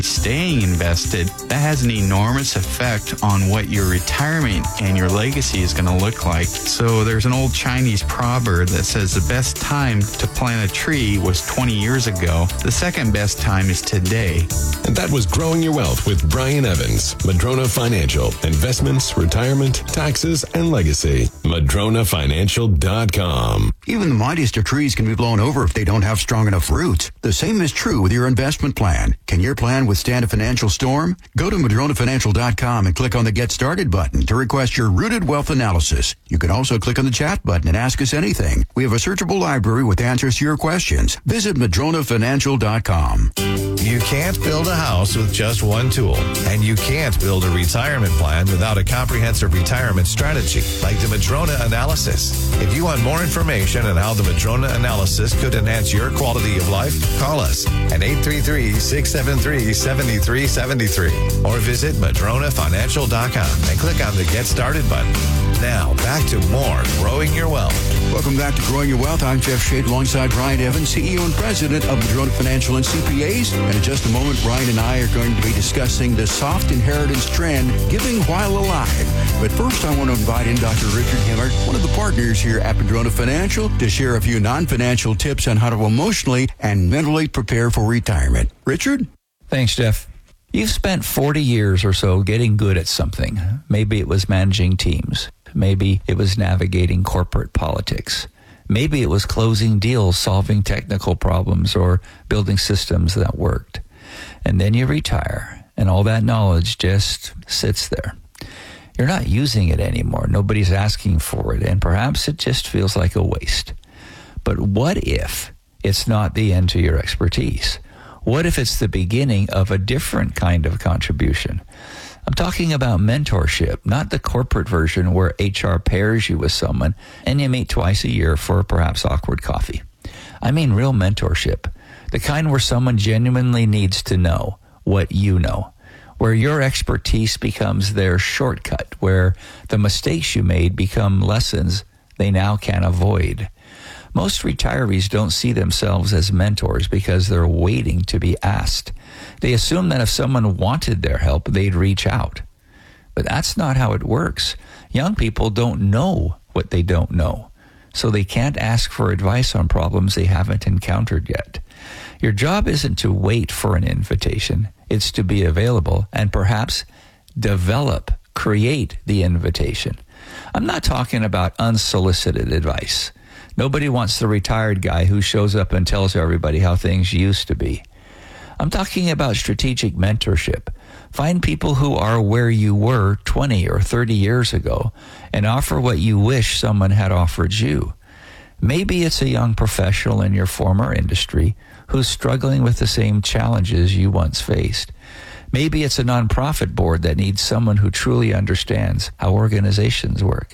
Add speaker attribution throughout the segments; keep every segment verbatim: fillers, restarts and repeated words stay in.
Speaker 1: staying invested, that has an enormous effect on what your retirement and your legacy is going to look like. So there's an old Chinese proverb that says the best time to plant a tree was twenty years ago. The second best time is today.
Speaker 2: And that was Growing Your Wealth with Brian Evans, Madrona Financial. Investments, retirement, taxes, and legacy. Madrona Financial dot com.
Speaker 3: Even the mightiest of trees can be blown over if they don't have strong enough roots. The same is true with your investment plan. Can your plan withstand a financial storm? Go to Madrona Financial dot com and click on the Get Started button to request your rooted wealth analysis. You can also click on the chat button and ask us anything. We have a searchable library with answers to your questions. Visit Madrona Financial dot com.
Speaker 4: You can't build a house with just one tool, and you can't build a retirement plan without a comprehensive retirement strategy like the Madrona Analysis. If you want more information on how the Madrona Analysis could enhance your quality of life, call us at eight three three, six seven three, seven three seven three or visit Madrona Financial dot com and click on the Get Started button. Now, back to more Growing Your Wealth.
Speaker 3: Welcome back to Growing Your Wealth. I'm Jeff Shade alongside Brian Evans, C E O and President of Madrona Financial and C P As. And in just a moment, Brian and I are going to be discussing the soft inheritance trend, giving while alive. But first, I want to invite in Doctor Richard Himmer, one of the partners here at Madrona Financial, to share a few non-financial tips on how to emotionally and mentally prepare for retirement. Richard?
Speaker 5: Thanks, Jeff. You've spent forty years or so getting good at something. Maybe it was managing teams. Maybe it was navigating corporate politics. Maybe it was closing deals, solving technical problems, or building systems that worked. And then you retire, and all that knowledge just sits there. You're not using it anymore. Nobody's asking for it, and perhaps it just feels like a waste. But what if it's not the end to your expertise? What if it's the beginning of a different kind of contribution? I'm talking about mentorship, not the corporate version where H R pairs you with someone and you meet twice a year for perhaps awkward coffee. I mean real mentorship, the kind where someone genuinely needs to know what you know, where your expertise becomes their shortcut, where the mistakes you made become lessons they now can avoid. Most retirees don't see themselves as mentors because they're waiting to be asked. They assume that if someone wanted their help, they'd reach out. But that's not how it works. Young people don't know what they don't know, so they can't ask for advice on problems they haven't encountered yet. Your job isn't to wait for an invitation. It's to be available and perhaps develop, create the invitation. I'm not talking about unsolicited advice. Nobody wants the retired guy who shows up and tells everybody how things used to be. I'm talking about strategic mentorship. Find people who are where you were twenty or thirty years ago and offer what you wish someone had offered you. Maybe it's a young professional in your former industry who's struggling with the same challenges you once faced. Maybe it's a nonprofit board that needs someone who truly understands how organizations work.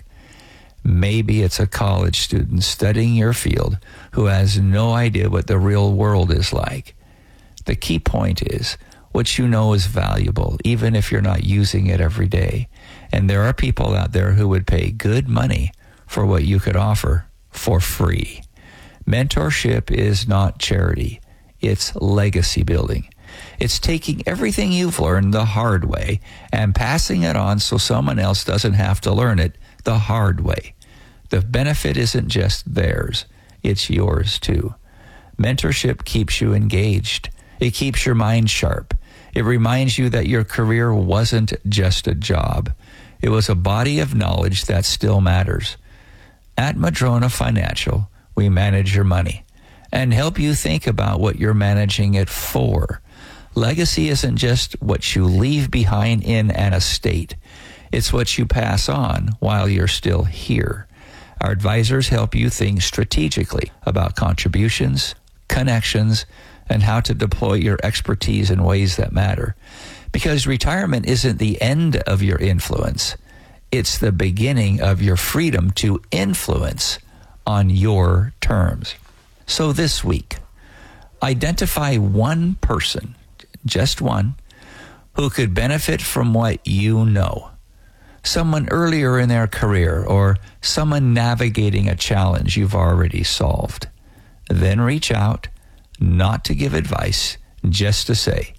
Speaker 5: Maybe it's a college student studying your field who has no idea what the real world is like. The key point is, what you know is valuable, even if you're not using it every day. And there are people out there who would pay good money for what you could offer for free. Mentorship is not charity. It's legacy building. It's taking everything you've learned the hard way and passing it on so someone else doesn't have to learn it the hard way. The benefit isn't just theirs, it's yours too. Mentorship keeps you engaged. It keeps your mind sharp. It reminds you that your career wasn't just a job. It was a body of knowledge that still matters. At Madrona Financial, we manage your money and help you think about what you're managing it for. Legacy isn't just what you leave behind in an estate. It's what you pass on while you're still here. Our advisors help you think strategically about contributions, connections, and how to deploy your expertise in ways that matter. Because retirement isn't the end of your influence. It's the beginning of your freedom to influence on your terms. So this week, identify one person, just one, who could benefit from what you know. Someone earlier in their career or someone navigating a challenge you've already solved. Then reach out, not to give advice, just to say,